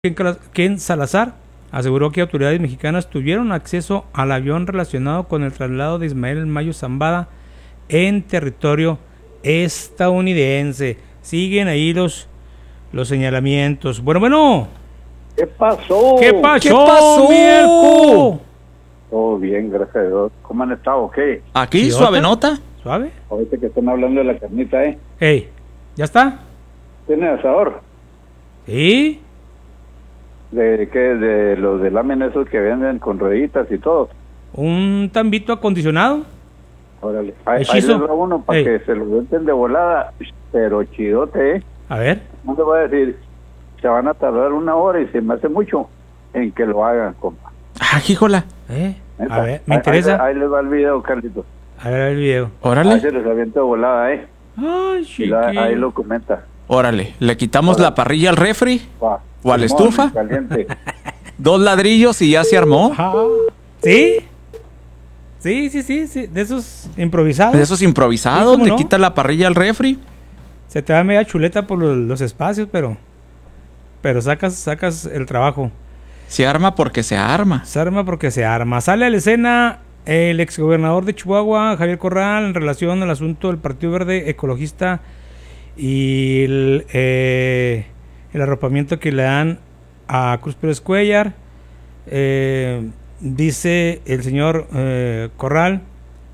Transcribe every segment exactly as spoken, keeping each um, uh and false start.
Ken Salazar aseguró que autoridades mexicanas tuvieron acceso al avión relacionado con el traslado de Ismael Mayo Zambada en territorio estadounidense. Siguen ahí los, los señalamientos. Bueno, bueno. ¿Qué pasó? ¿Qué pasó, ¿Qué pasó? Mirko? Todo bien, gracias a Dios. ¿Cómo han estado? ¿Qué? Aquí, ¿Sí, suave otra? nota. ¿Suave? Ahorita que están hablando de la carnita, ¿eh? Ey, ¿ya está? ¿Tiene asador? ¿Sí? ¿De qué? De los de lámina esos que venden con rueditas y todo. ¿Un tambito acondicionado? Órale. Ahí, ahí Hechizo. les va uno para Ey. que se lo venden de volada, pero chidote, ¿eh? A ver. No te voy a decir, se van a tardar una hora y se me hace mucho en que lo hagan, compa. Ah, híjola. Eh, Neta. a ver, me Ahí- interesa. Ahí, ahí les va el video, Carlitos. A ver el video. Ahí Órale. se les avienta de volada, ¿eh? Ay, Y la- chiquillo. ahí lo comenta. Órale. Le quitamos Órale. la parrilla al refri, Va. ¿O a la Simón, estufa? Caliente. dos ladrillos y ya se armó. Ajá. ¿Sí? Sí, sí, sí, sí. De esos improvisados. De esos improvisados, Sí, ¿cómo le no? quita la parrilla al refri. Se te da media chuleta por los, los espacios, pero pero sacas sacas el trabajo. Se arma porque se arma. Se arma porque se arma. Sale a la escena el exgobernador de Chihuahua, Javier Corral, en relación al asunto del Partido Verde Ecologista y el, eh, el arropamiento que le dan a Cruz Pérez Cuellar. Eh, dice el señor eh, Corral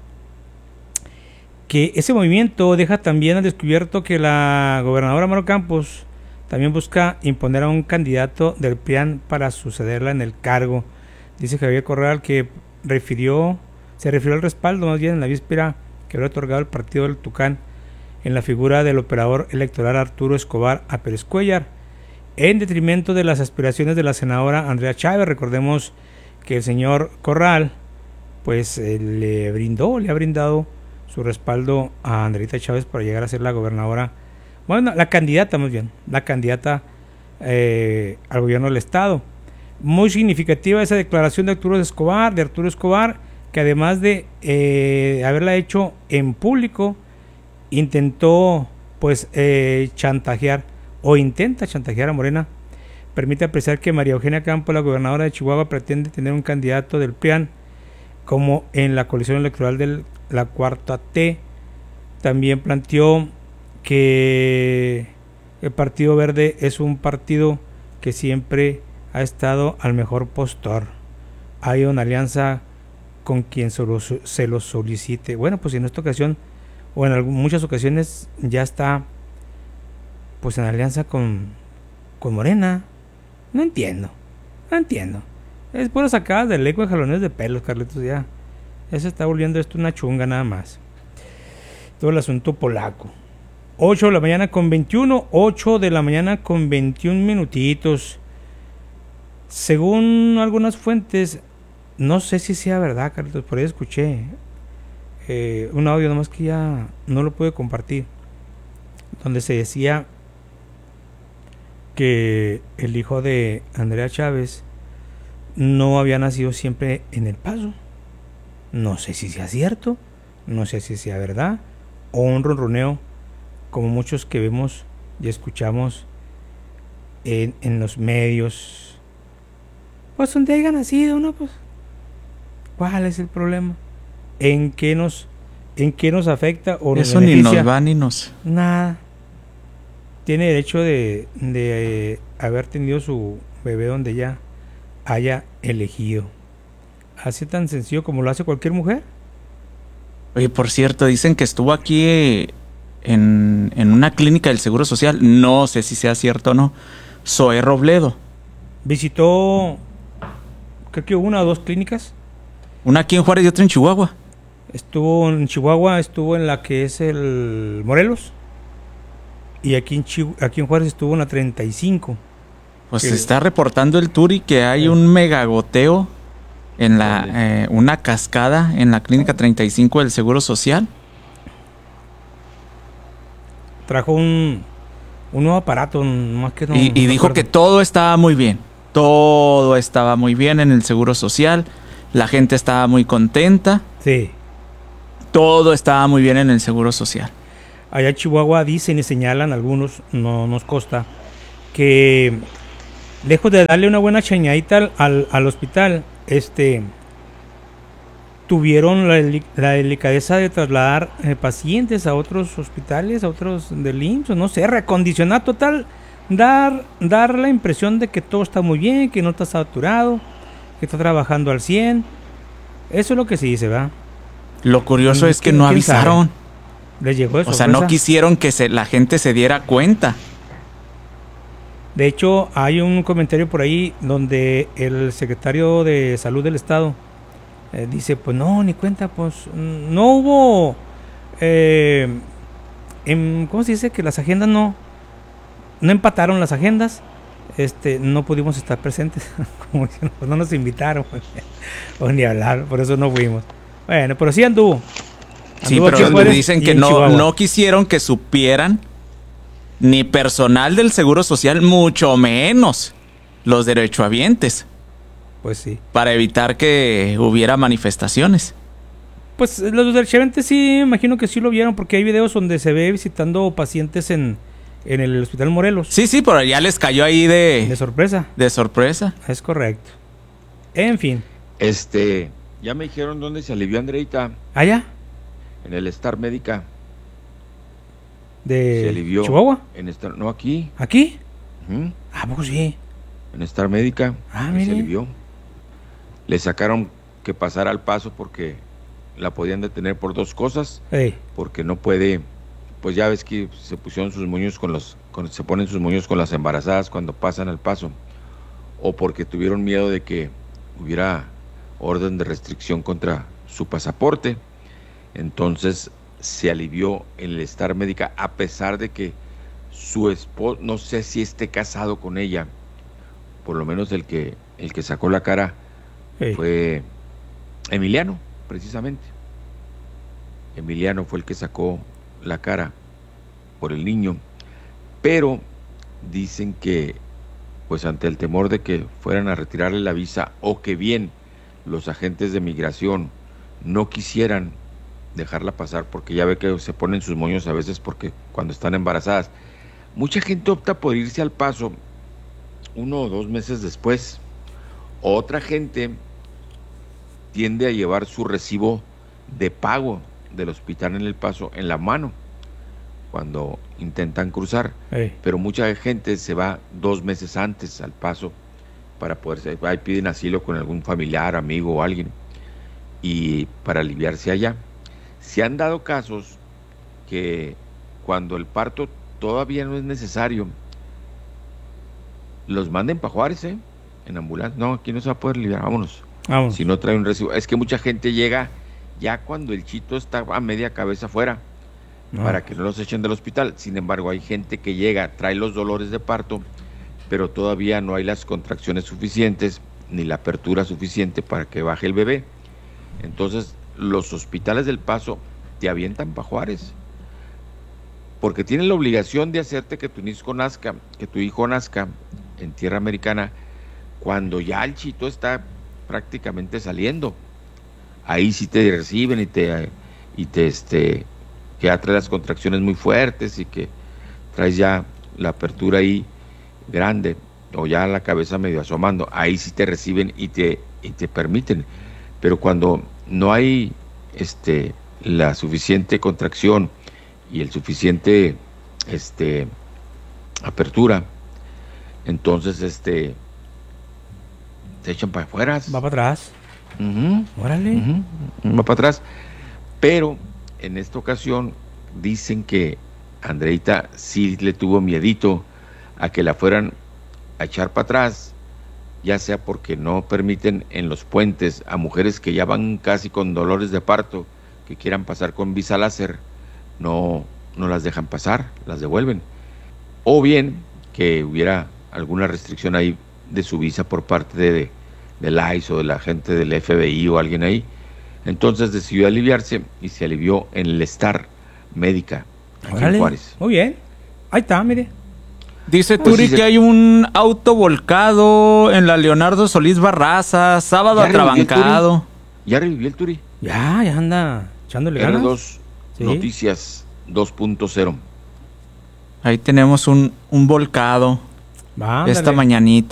que ese movimiento deja también al descubierto que la gobernadora Maru Campos también busca imponer a un candidato del P R I A N para sucederla en el cargo. Dice Javier Corral que refirió, se refirió al respaldo más bien en la víspera que había otorgado el partido del Tucán en la figura del operador electoral Arturo Escobar a Pérez Cuellar, en detrimento de las aspiraciones de la senadora Andrea Chávez. Recordemos que el señor Corral pues eh, le brindó, le ha brindado su respaldo a Andreita Chávez para llegar a ser la gobernadora, bueno, la candidata más bien, la candidata eh, al gobierno del estado. Muy significativa esa declaración de Arturo Escobar, de Arturo Escobar, que además de eh, haberla hecho en público, intentó pues eh, chantajear o intenta chantajear a Morena. Permite apreciar que María Eugenia Campos, la gobernadora de Chihuahua, pretende tener un candidato del P R I A N como en la coalición electoral de la cuarta T. También planteó que el Partido Verde es un partido que siempre ha estado al mejor postor. Hay una alianza con quien se lo, se lo solicite. Bueno, pues en esta ocasión o en algún, muchas ocasiones ya está pues en alianza con, con Morena. No entiendo, no entiendo. Es puro sacadas del eco de jalones de pelos, Carlitos, ya. Ya se está volviendo esto una chunga nada más. Todo el asunto polaco. ocho de la mañana con veintiuno, ocho de la mañana con veintiún minutitos. Según algunas fuentes, no sé si sea verdad, Carlitos, por ahí escuché eh, un audio, nomás que ya no lo pude compartir, donde se decía que el hijo de Andrea Chávez no había nacido siempre en El Paso. No sé si sea cierto, no sé si sea verdad, o un ronroneo como muchos que vemos y escuchamos en, en los medios. Pues donde haya nacido, ¿no? Pues, ¿cuál es el problema? ¿En qué nos, en qué nos afecta o nos Eso ni beneficia? nos va ni nos... Nada. Tiene derecho de, de eh, haber tenido su bebé donde ella haya elegido. Así tan sencillo como lo hace cualquier mujer. Oye, por cierto, dicen que estuvo aquí eh, en, en una clínica del Seguro Social. No sé si sea cierto o no. Zoé Robledo. Visitó, creo que una o dos clínicas. Una aquí en Juárez y otra en Chihuahua. Estuvo en Chihuahua, estuvo en la que es el Morelos. Y aquí en, Chihu- aquí en Juárez estuvo en la treinta y cinco. Pues Que- se está reportando el Turi que hay Sí. un megagoteo en la eh, una cascada en la clínica treinta y cinco del Seguro Social. Trajo un, un nuevo aparato, más que no. y y no dijo recuerdo. que todo estaba muy bien. Todo estaba muy bien en el Seguro Social. La gente estaba muy contenta. Sí. Todo estaba muy bien en el Seguro Social. Allá en Chihuahua dicen y señalan algunos, no nos consta, que lejos de darle una buena chañadita al, al, al hospital, este, tuvieron la, la delicadeza de trasladar eh, pacientes a otros hospitales, a otros del I M S S, no sé, recondicionar total, dar, dar la impresión de que todo está muy bien, que no está saturado, que está trabajando al cien. Eso es lo que se dice, ¿verdad? Lo curioso es que no avisaron. Les llegó eso. O sea, no quisieron que se, la gente se diera cuenta. De hecho, hay un comentario por ahí donde el secretario de Salud del Estado eh, dice, pues no, ni cuenta, pues no hubo, eh, en, ¿cómo se dice? Que las agendas no, no empataron las agendas, este, no pudimos estar presentes, como dicen, pues no nos invitaron, o ni hablar, por eso no fuimos. Bueno, pero sí anduvo. Sí, pero dicen que no, no quisieron que supieran ni personal del Seguro Social, mucho menos los derechohabientes. Pues sí. Para evitar que hubiera manifestaciones. Pues los derechohabientes sí, imagino que sí lo vieron, porque hay videos donde se ve visitando pacientes en, en el Hospital Morelos. Sí, sí, pero ya les cayó ahí de... De sorpresa. De sorpresa. Es correcto. En fin. Este, ya me dijeron dónde se alivió Andreita. ¿Allá? En el Star Médica. ¿De se alivió Chihuahua? En Star, no, aquí. ¿Aquí? Uh-huh. Ah, pues sí. En Star Médica. Ah, se alivió. Le sacaron que pasara al paso porque la podían detener por dos cosas. Hey. Porque no puede, pues ya ves que se pusieron sus moños con los, con, se ponen sus moños con las embarazadas cuando pasan al paso. O porque tuvieron miedo de que hubiera orden de restricción contra su pasaporte. Entonces se alivió en el Star Médica, a pesar de que su esposo, no sé si esté casado con ella, por lo menos el que, el que sacó la cara hey. fue Emiliano, precisamente. Emiliano fue el que sacó la cara por el niño, pero dicen que, pues ante el temor de que fueran a retirarle la visa, o que bien los agentes de migración no quisieran dejarla pasar, porque ya ve que se ponen sus moños a veces porque cuando están embarazadas, mucha gente opta por irse al paso uno o dos meses después. Otra gente tiende a llevar su recibo de pago del hospital en el paso en la mano cuando intentan cruzar, hey. pero mucha gente se va dos meses antes al paso para poderse, ahí piden asilo con algún familiar, amigo o alguien, y para aliviarse allá. Se han dado casos que cuando el parto todavía no es necesario, los manden para Juárez, ¿eh? En ambulancia. No, aquí no se va a poder aliviar, vámonos. Vamos. Si no trae un recibo. Es que mucha gente llega ya cuando el chito está a media cabeza afuera, no. para que no los echen del hospital. Sin embargo, hay gente que llega, trae los dolores de parto, pero todavía no hay las contracciones suficientes, ni la apertura suficiente para que baje el bebé. Entonces, los hospitales del Paso te avientan para Juárez, porque tienen la obligación de hacerte que tu hijo nazca, que tu hijo nazca en tierra americana, cuando ya el chito está prácticamente saliendo. Ahí sí te reciben y te, y te este, que ya trae las contracciones muy fuertes y que traes ya la apertura ahí grande, o ya la cabeza medio asomando, ahí sí te reciben y te, y te permiten. Pero cuando no hay este, la suficiente contracción y el suficiente este, apertura, entonces este se echan para afuera. Va para atrás. Uh-huh. Órale. Uh-huh. Va para atrás. Pero en esta ocasión dicen que Andreita sí le tuvo miedito a que la fueran a echar para atrás, ya sea porque no permiten en los puentes a mujeres que ya van casi con dolores de parto, que quieran pasar con visa láser, no, no las dejan pasar, las devuelven. O bien que hubiera alguna restricción ahí de su visa por parte de, de, del I C E o de la gente del F B I o alguien ahí. Entonces decidió aliviarse y se alivió en el Star Médica, aquí Órale. en Juárez. Muy bien. Ahí está, mire. Dice Turi pues sí, que se... hay un auto volcado en la Leonardo Solís Barraza, sábado atrabancado. ¿Ya revivió el Turi? Ya, ya anda echándole ganas. R dos ¿Sí? Noticias dos punto cero. Ahí tenemos un, un volcado. Va, esta mañanita.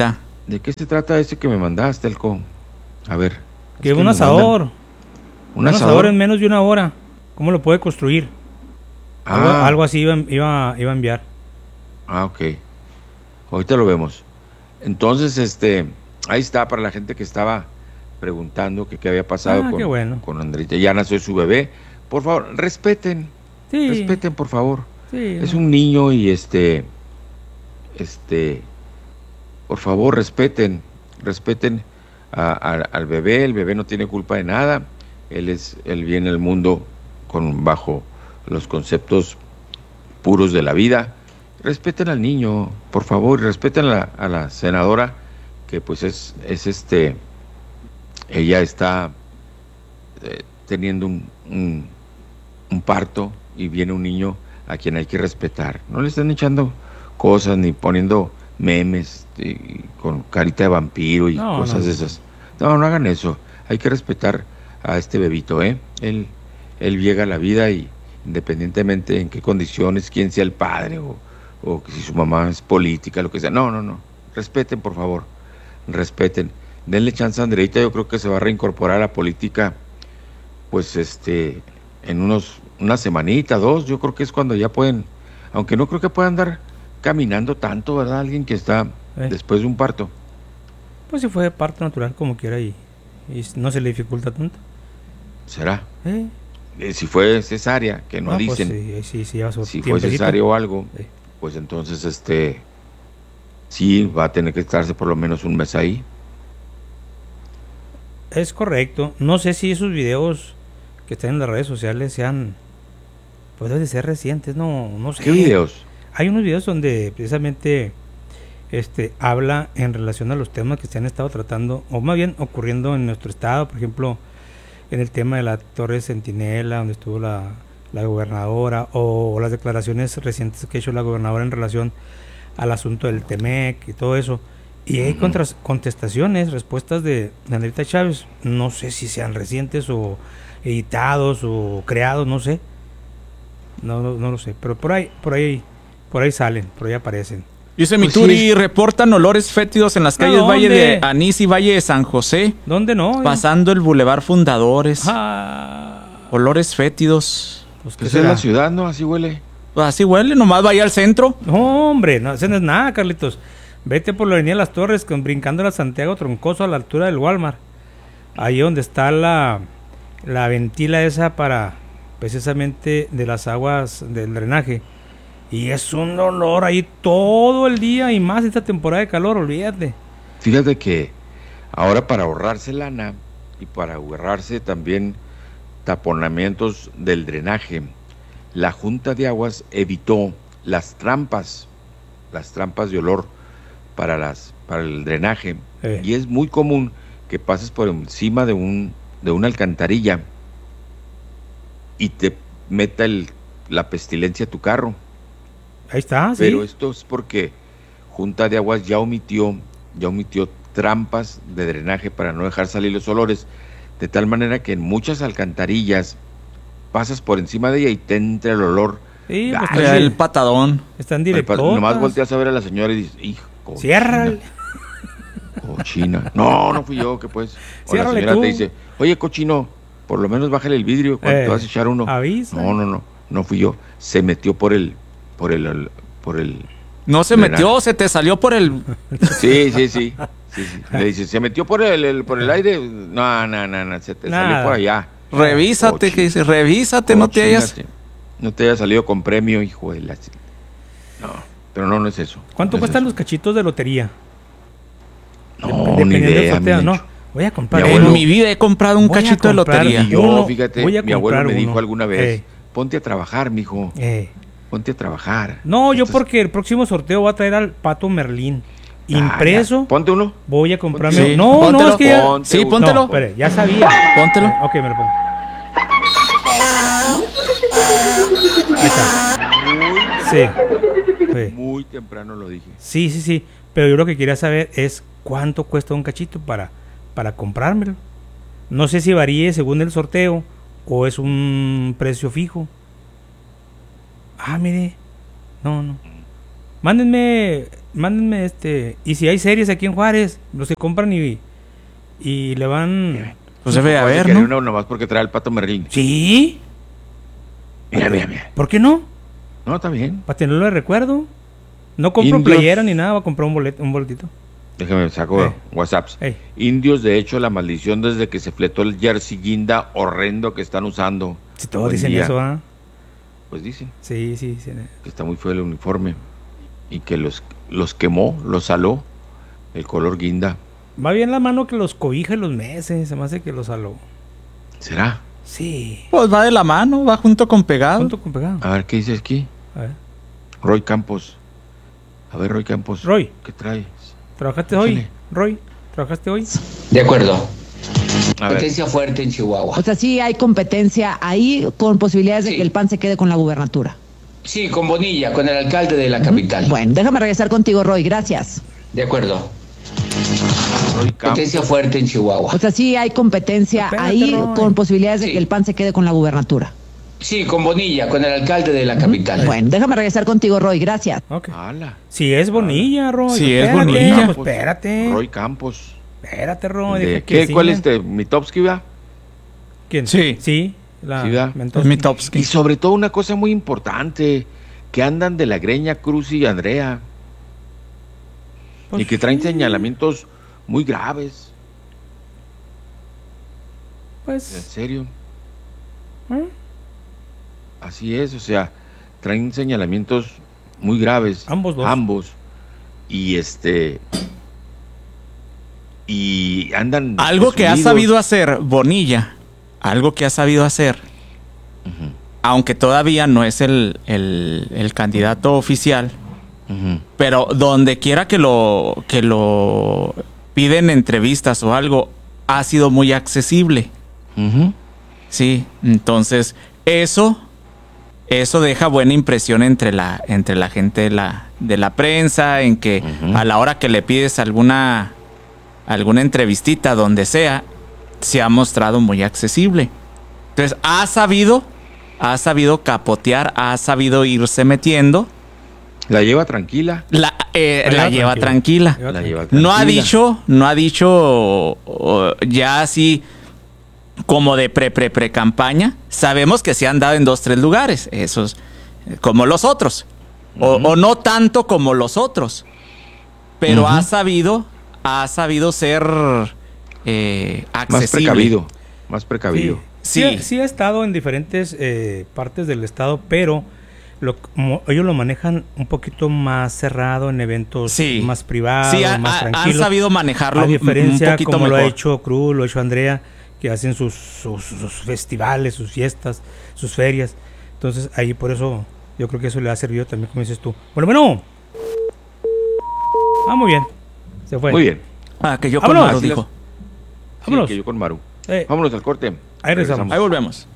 ¿De qué se trata ese que me mandaste, Elco? A ver. Que es un nos asador. mandan- Un, ¿Un asador asador? en menos de una hora. ¿Cómo lo puede construir? Algo, Ah, algo así iba, iba, iba a enviar. ah, ok. Ahorita lo vemos. Entonces, este, ahí está para la gente que estaba preguntando que qué había pasado Ah, con, qué bueno. con Andreita. Ya nació su bebé. Por favor, respeten, Sí. respeten, por favor. Sí, Es no. un niño y este, este, por favor, respeten, respeten a- a- al bebé. El bebé no tiene culpa de nada. Él es, él viene al mundo con bajo los conceptos puros de la vida. Respeten al niño, por favor, y respeten a la, a la senadora, que pues es, es este, ella está eh, teniendo un, un, un parto y viene un niño a quien hay que respetar. No le están echando cosas ni poniendo memes y, con carita de vampiro y No, cosas no. de esas. No, no hagan eso. Hay que respetar a este bebito, ¿eh? Él, él llega a la vida y independientemente en qué condiciones, quién sea el padre o, o si su mamá es política, lo que sea. No, no, no. Respeten, por favor. Respeten. Denle chance a Andreita, yo creo que se va a reincorporar a la política, pues este, en unos, una semanita, dos, yo creo que es cuando ya pueden, aunque no creo que puedan andar caminando tanto, ¿verdad? Alguien que está Eh. después de un parto. Pues si fue de parto natural como quiera y, y no se le dificulta tanto. ¿Será? Eh, Eh, si fue cesárea, que no, pues dicen, sí, sí, sí, lleva su si fue tiempecito. cesárea o algo, Sí. pues entonces este, sí va a tener que estarse por lo menos un mes ahí. Es correcto. No sé si esos videos que están en las redes sociales sean, pues deben de ser recientes, no, no sé. ¿Qué videos? Hay unos videos donde precisamente este habla en relación a los temas que se han estado tratando, o más bien ocurriendo en nuestro estado, por ejemplo, en el tema de la Torre Centinela, donde estuvo la, la gobernadora, o, o las declaraciones recientes que ha hecho la gobernadora en relación al asunto del Temec y todo eso. Y hay Ujú. contras- contestaciones, respuestas de, de Andreita Chávez, no sé si sean recientes o editados o creados, no sé. No, no, no lo sé, pero por ahí, por ahí, por ahí salen, por ahí aparecen. Dice Pues Mituri, sí. reportan olores fétidos en las ¿A calles Valle dónde? de Anís y Valle de San José, ¿Dónde no? pasando el Boulevard Fundadores. Ah, Olores fétidos. pues, ¿qué Pues es será? la ciudad, ¿no? Así huele. Pues así huele, nomás vaya al centro. No, hombre, no, eso no es nada, Carlitos. Vete por la avenida de Las Torres, con, brincando la Santiago Troncoso a la altura del Walmart. Ahí donde está la, la ventila esa para, precisamente, de las aguas del drenaje. Y es un olor ahí todo el día y más esta temporada de calor, olvídate. Fíjate que ahora para ahorrarse lana y para ahorrarse también taponamientos del drenaje, la Junta de Aguas evitó las trampas, las trampas de olor para las para el drenaje. Eh. Y es muy común que pases por encima de un de una alcantarilla y te meta el, la pestilencia a tu carro. Ahí está, sí. Pero esto es porque Junta de Aguas ya omitió, ya omitió trampas de drenaje para no dejar salir los olores, de tal manera que en muchas alcantarillas pasas por encima de ella y te entra el olor. Sí, pues, Ay, están, El patadón. están Ay, pa- directotas. nomás volteas a ver a la señora y dices, hijo, cochina, Ciérrale. cochina. No, no fui yo, que pues. O la Ciérrale señora tú. te dice, oye, cochino, por lo menos bájale el vidrio cuando Eh, te vas a echar uno. avisa. No, no, no, no fui yo. Se metió por el, por el, el- por el No se Drenaje. metió, se te salió por el... Sí, sí, sí. sí, sí. Le dice, ¿se metió por el, el- por el aire? No, no, no, no, se te Nada. salió por allá. Revísate, que dice, revísate, no te hayas... Cochínate. No te haya salido con premio, hijo de la... No, pero no, no es eso. ¿Cuánto no es cuestan eso. los cachitos de lotería? No, Dependiendo ni del idea, sorteo, mi no. Mencho. Voy a comprar Mi En abuelo- mi vida he comprado un Voy a cachito de comprar lotería. Y yo, Uno, fíjate, voy a mi abuelo comprar me dijo uno. alguna vez, Eh. ponte a trabajar, mijo, Eh. ponte a trabajar. No, yo Entonces, porque el próximo sorteo va a traer al Pato Merlín. ah, ya, Impreso. Ponte uno. Voy a comprarme. Sí, no, no, póntelo. es que ya... Ponte Sí, uno. póntelo. No, espere, ya sabía. Póntelo. Eh, ok, me lo pongo. Ahí está. Sí. Sí. Muy temprano lo dije. Sí, sí, sí. Pero yo lo que quería saber es cuánto cuesta un cachito para, para comprármelo. No sé si varíe según el sorteo o es un precio fijo. Ah, mire. No, no. Mándenme mándenme este. Y si hay series aquí en Juárez, los que compran y, y le van. Pues debe Vas a haber, querer ¿no? uno nomás porque trae el Pato Merlín. Sí. Mira, mira, mira. ¿Por qué no? No, está bien. Para tenerlo de recuerdo. No compro Indios. playera ni nada, voy a comprar un boleto, un boletito. Déjame, saco Eh. WhatsApps. Ey. Indios, de hecho, la maldición desde que se fletó el jersey guinda horrendo que están usando. Si todos Buen dicen día. eso, ¿ah? Pues dicen Sí, sí, sí. que está muy feo el uniforme y que los, los quemó, los saló el color guinda. Va bien la mano que los cobija y los meses, se me hace que los saló. ¿Será? Sí. Pues va de la mano, va junto con pegado. Junto con pegado. A ver, ¿qué dice aquí? A ver. Roy Campos. A ver, Roy Campos. Roy. ¿Qué traes? ¿Trabajaste Échale. hoy? Roy, ¿trabajaste hoy? De acuerdo. A ver. Competencia fuerte en Chihuahua. O sea, sí hay competencia ahí con posibilidades de Sí. que el P A N se quede con la gubernatura. Sí, con Bonilla, con el alcalde de la capital. Bueno, déjame regresar contigo, Roy. Gracias. De acuerdo. Roy Campos. Competencia fuerte en Chihuahua. O sea, sí hay competencia Espérate, ahí Roy. con posibilidades de Sí. que el P A N se quede con la gubernatura. Sí, con Bonilla, con el alcalde de la capital. Bueno, déjame regresar contigo, Roy. Gracias. Ok. Ala. Si es Bonilla, Roy. Sí, es espérate, Bonilla. Pues espérate. Roy Campos. Espérate, Roy. De- deja que ¿qué, ¿Cuál sigan. es este? ¿Mitowski, va? ¿Quién? Sí. Sí. La Sí, ¿verdad? Mentos- Es Mitowski. Y sobre todo una cosa muy importante, que andan de la greña Cruz y Andrea, Pues y que traen sí, señalamientos muy graves, en Pues. serio. ¿eh? Así es, o sea, traen señalamientos muy graves. Ambos dos. Ambos. Y este. Y andan. Algo que ha presumidos. sabido hacer Bonilla, algo que ha sabido hacer, Ujú, aunque todavía no es el, el, el candidato oficial, ujú. pero donde quiera que lo, que lo piden entrevistas o algo, ha sido muy accesible. Ujú. Sí, entonces eso, eso deja buena impresión entre la, entre la gente de la, de la prensa, en que Ujú. a la hora que le pides alguna, alguna entrevistita donde sea, se ha mostrado muy accesible. Entonces ha sabido, ha sabido capotear, ha sabido irse metiendo, La lleva tranquila. la, eh, La la, lleva lleva tranquila. tranquila. La lleva No ha tranquila. dicho, no ha dicho o, ya así como de pre pre pre campaña. Sabemos que se han dado en dos tres lugares, esos eh, como los otros, o, Ujú. o no tanto como los otros, pero Ujú. ha sabido, ha sabido ser eh, Más accesible. precavido. Más precavido. Sí, Sí. sí, sí ha estado en diferentes eh, partes del estado, pero lo, como ellos lo manejan un poquito más cerrado en eventos Sí. más privados, Sí, ha- más ha- han tranquilos. sabido manejarlo a un diferencia poquito como lo ha mejor. hecho Cruz, lo ha hecho Andrea, que hacen sus, sus, sus festivales, sus fiestas, sus ferias. Entonces ahí por eso yo creo que eso le ha servido también, como dices tú. Bueno, bueno. Ah, muy bien. Se fue. Muy bien. Ah, que yo con Vámonos. Maru Así las- dijo. Sí, Vámonos. que yo con Maru. Eh, Vámonos al corte. Ahí regresamos. Ahí volvemos.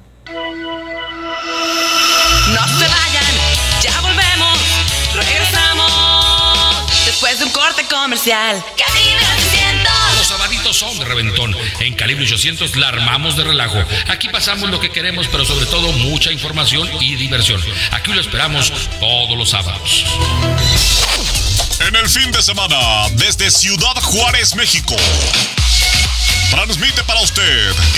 No se vayan, ya volvemos, regresamos después de un corte comercial. Calibre ochocientos. Los sabaditos son de reventón. En Calibre ochocientos la armamos de relajo. Aquí pasamos lo que queremos, pero sobre todo mucha información y diversión. Aquí lo esperamos todos los sábados. En el fin de semana, desde Ciudad Juárez, México, transmite para usted